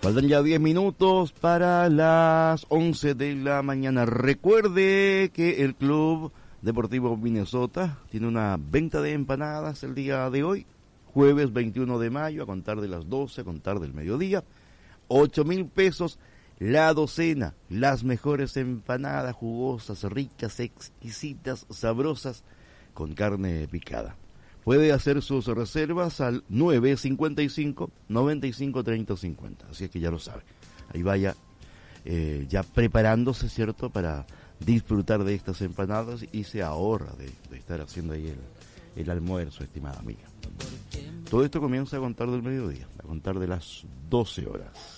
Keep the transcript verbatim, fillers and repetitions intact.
Faltan ya diez minutos para las once de la mañana. Recuerde que el Club Deportivo Minnesota tiene una venta de empanadas el día de hoy, jueves veintiuno de mayo, a contar de las doce, a contar del mediodía. Ocho mil pesos la docena, las mejores empanadas, jugosas, ricas, exquisitas, sabrosas, con carne picada. Puede hacer sus reservas al nueve cincuenta y cinco, noventa y cinco, treinta cincuenta. Así es que ya lo sabe. Ahí vaya eh, ya preparándose, ¿cierto?, para disfrutar de estas empanadas y se ahorra de, de estar haciendo ahí el, el almuerzo, estimada amiga. Todo esto comienza a contar del mediodía, a contar de las doce horas.